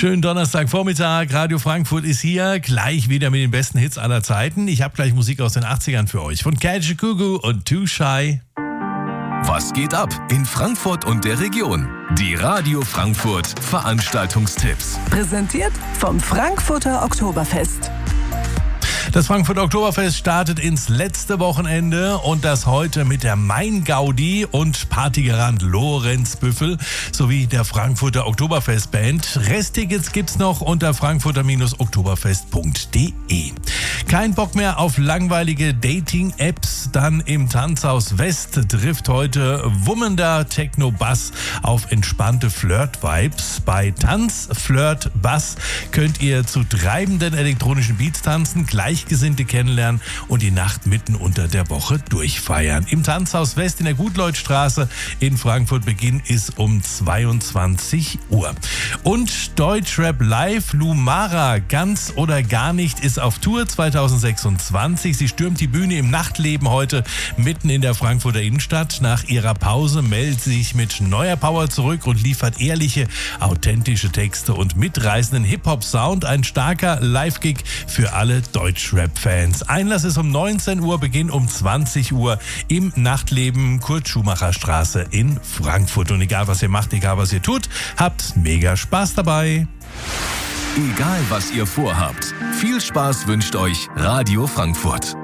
Schönen Donnerstagvormittag, Radio Frankfurt ist hier, gleich wieder mit den besten Hits aller Zeiten. Ich habe gleich Musik aus den 80ern für euch, von Kajagoogoo und Too Shy. Was geht ab in Frankfurt und der Region? Die Radio Frankfurt Veranstaltungstipps. Präsentiert vom Frankfurter Oktoberfest. Das Frankfurter Oktoberfest startet ins letzte Wochenende und das heute mit der Main-Gaudi und Partygarant Lorenz Büffel sowie der Frankfurter Oktoberfest-Band. Resttickets gibt's noch unter frankfurter-oktoberfest.de. Kein Bock mehr auf langweilige Dating-Apps, dann im Tanzhaus West trifft heute wummender Techno-Bass auf entspannte Flirt-Vibes. Bei Tanz, Flirt, Bass könnt ihr zu treibenden elektronischen Beats tanzen, Gleichgesinnte kennenlernen und die Nacht mitten unter der Woche durchfeiern. Im Tanzhaus West in der Gutleutstraße in Frankfurt. Beginn ist um 22 Uhr. Und Deutschrap Live, Lumara, ganz oder gar nicht, ist auf Tour 2026. Sie stürmt die Bühne im Nachtleben heute mitten in der Frankfurter Innenstadt. Nach ihrer Pause meldet sie sich mit neuer Power zurück und liefert ehrliche, authentische Texte und mitreißenden Hip-Hop-Sound. Ein starker Live-Gig für alle Deutschrap-Fans. Einlass ist um 19 Uhr, Beginn um 20 Uhr im Nachtleben Kurt-Schumacher-Straße in Frankfurt. Und egal was ihr macht, egal was ihr tut, habt mega Spaß dabei. Egal was ihr vorhabt, viel Spaß wünscht euch Radio Frankfurt.